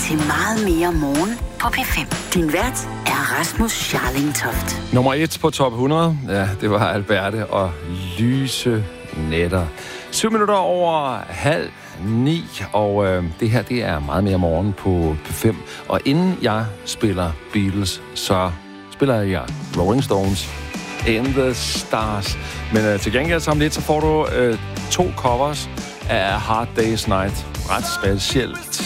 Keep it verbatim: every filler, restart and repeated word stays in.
til Meget mere morgen på P fem. Din vært er Rasmus Scharling-Toft. Nummer et på top hundrede, ja, det var Alberte og Lyse Nætter. Syv minutter over halv ni, og øh, det her, det er Meget mere morgen på P fem. Og inden jeg spiller Beatles, så spiller jeg Rolling Stones In the Stars. Men øh, til gengæld så om lidt, så får du øh, to covers af Hard Day's Night. Ret specielt